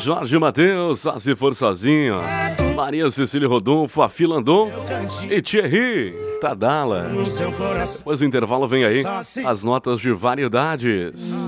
Jorge Mateus, só se for sozinho. Maria Cecília Rodolfo, a Filandon e Thierry Tadala. Depois do intervalo vem aí as notas de variedades.